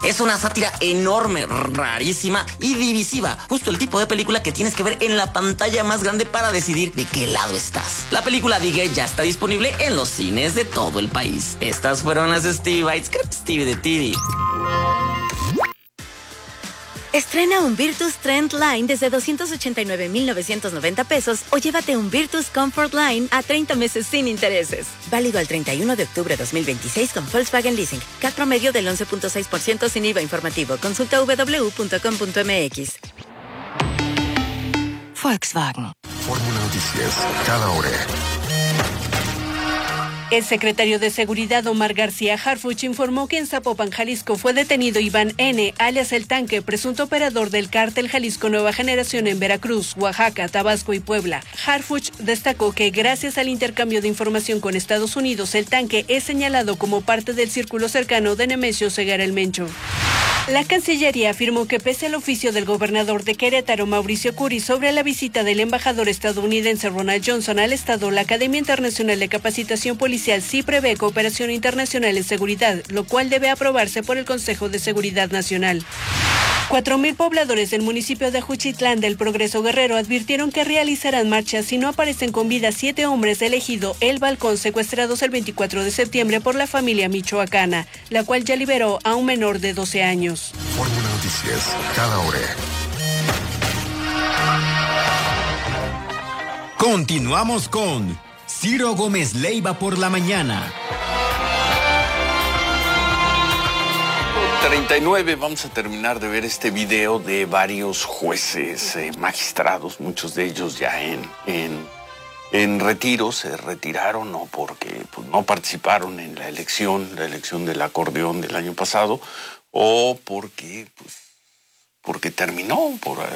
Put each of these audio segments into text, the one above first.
Es una sátira enorme, rarísima y divisiva. Justo el tipo de película que tienes que ver en la pantalla más grande para decidir de qué lado estás. La película Digue ya está disponible en los cines de todo el país. Estas fueron las Stevie Bites, Stevie de TV. Estrena un Virtus Trend Line desde 289,990 pesos o llévate un Virtus Comfort Line a 30 meses sin intereses. Válido al 31 de octubre 2026 con Volkswagen Leasing. CAT promedio del 11.6% sin IVA informativo. Consulta www.com.mx. Volkswagen. Fórmula Noticias, cada hora. El secretario de Seguridad Omar García Harfuch informó que en Zapopan, Jalisco, fue detenido Iván N., alias El Tanque, presunto operador del cártel Jalisco Nueva Generación en Veracruz, Oaxaca, Tabasco y Puebla. Harfuch destacó que gracias al intercambio de información con Estados Unidos, El Tanque es señalado como parte del círculo cercano de Nemesio Segarra el Mencho. La Cancillería afirmó que pese al oficio del gobernador de Querétaro, Mauricio Curi, sobre la visita del embajador estadounidense Ronald Johnson al Estado, la Academia Internacional de Capacitación Policial sí prevé cooperación internacional en seguridad, lo cual debe aprobarse por el Consejo de Seguridad Nacional. 4,000 pobladores del municipio de Juchitlán del Progreso Guerrero advirtieron que realizarán marchas si no aparecen con vida 7 hombres del ejido El Balcón secuestrados el 24 de septiembre por la familia michoacana, la cual ya liberó a un menor de 12 años. Fórmula Noticias, cada hora. Continuamos con Ciro Gómez Leiva por la mañana. 39, vamos a terminar de ver este video de varios jueces, magistrados, muchos de ellos ya en retiro, se retiraron o porque pues, no participaron en la elección del acordeón del año pasado, o porque terminó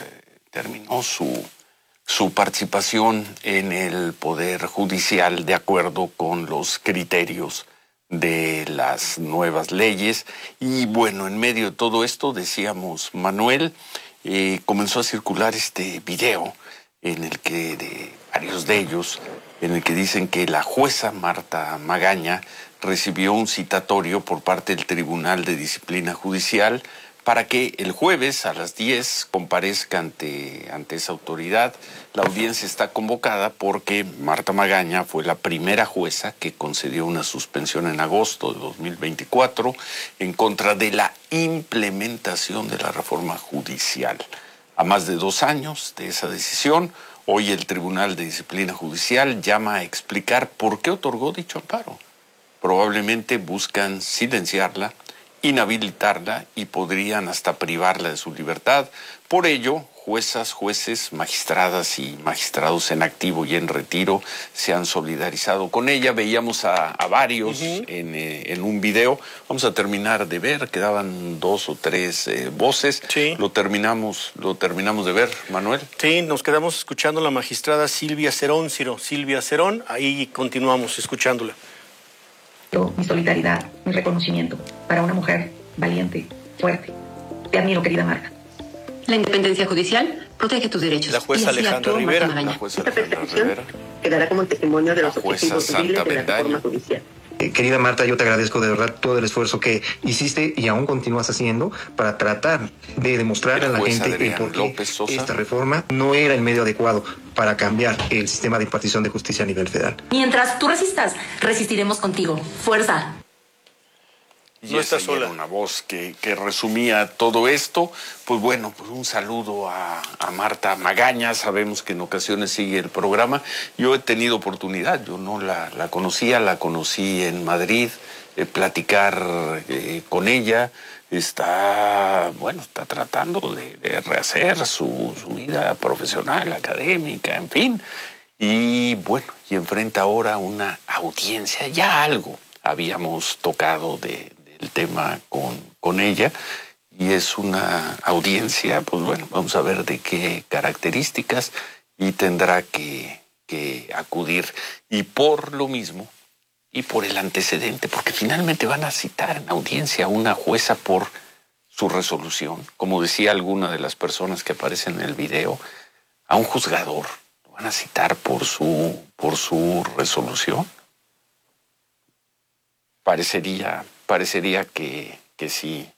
su participación en el Poder Judicial de acuerdo con los criterios de las nuevas leyes. Y bueno, en medio de todo esto, decíamos, Manuel, comenzó a circular este video en el que, de varios de ellos, en el que dicen que la jueza Marta Magaña recibió un citatorio por parte del Tribunal de Disciplina Judicial para que el jueves a las 10 comparezca ante esa autoridad. La audiencia está convocada porque Marta Magaña fue la primera jueza que concedió una suspensión en agosto de 2024 en contra de la implementación de la reforma judicial. A más de 2 años de esa decisión, hoy el Tribunal de Disciplina Judicial llama a explicar por qué otorgó dicho amparo. Probablemente buscan silenciarla, inhabilitarla y podrían hasta privarla de su libertad. Por ello, juezas, jueces, magistradas y magistrados en activo y en retiro se han solidarizado con ella. Veíamos a varios en un video. Vamos a terminar de ver, quedaban 2 o 3 voces. Sí. Lo terminamos de ver, Manuel. Sí, nos quedamos escuchando a la magistrada Silvia Cerón, Silvia Cerón, ahí continuamos escuchándola. Mi solidaridad, mi reconocimiento para una mujer valiente, fuerte. Te admiro, querida Marta. La independencia judicial protege tus derechos. La jueza Alejandra Rivera. Esta persecución quedará como testimonio de los objetivos civiles de la reforma judicial. Querida Marta, yo te agradezco de verdad todo el esfuerzo que hiciste y aún continúas haciendo para tratar de demostrar a la gente por qué esta reforma no era el medio adecuado para cambiar el sistema de impartición de justicia a nivel federal. Mientras tú resistas, resistiremos contigo. Fuerza. Y no está sola. Una voz que resumía todo esto. Pues bueno, pues un saludo a Marta Magaña. Sabemos que en ocasiones sigue el programa. Yo he tenido oportunidad, yo no la conocía, la conocí en Madrid, platicar con ella. Está tratando de rehacer su vida profesional, académica, en fin. Y bueno, y enfrenta ahora una audiencia, ya algo habíamos tocado del tema con ella, y es una audiencia, pues bueno, vamos a ver de qué características, y tendrá que acudir, y por lo mismo, y por el antecedente, porque finalmente van a citar en audiencia a una jueza por su resolución, como decía alguna de las personas que aparecen en el video, a un juzgador, lo van a citar por su resolución. Parecería que sí